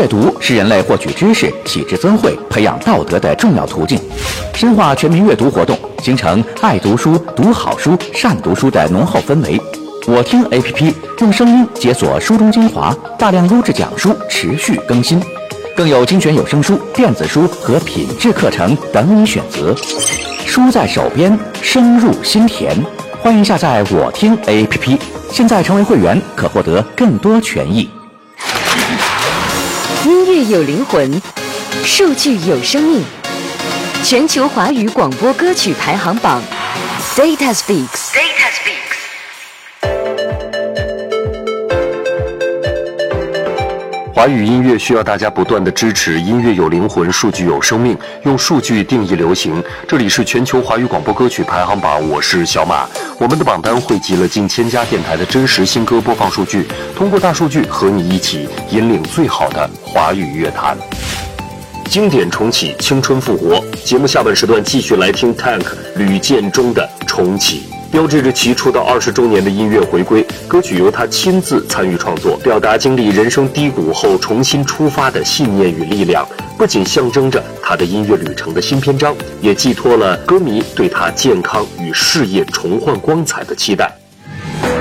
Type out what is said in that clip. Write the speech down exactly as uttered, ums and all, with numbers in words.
阅读是人类获取知识、体质增慧、培养道德的重要途径。深化全民阅读活动，形成爱读书、读好书、善读书的浓厚氛围。我听 A P P 用声音解锁书中精华，大量优质讲书持续更新，更有精选有声书、电子书和品质课程等你选择。书在手边，声入心田。欢迎下载我听 A P P， 现在成为会员可获得更多权益。 音乐有灵魂，数据有生命。全球华语广播歌曲排行榜 Data Speaks。Data Speaks。 华语音乐需要大家不断的支持，音乐有灵魂，数据有生命，用数据定义流行。这里是全球华语广播歌曲排行榜，我是小马。我们的榜单汇集了近千家电台的真实新歌播放数据，通过大数据和你一起引领最好的华语乐坛。经典重启，青春复活。节目下半时段继续来听 Tank 吕建中的重启，标志着其出道二十周年的音乐回归。歌曲由他亲自参与创作，表达经历人生低谷后重新出发的信念与力量，不仅象征着他的音乐旅程的新篇章，也寄托了歌迷对他健康与事业重焕光彩的期待。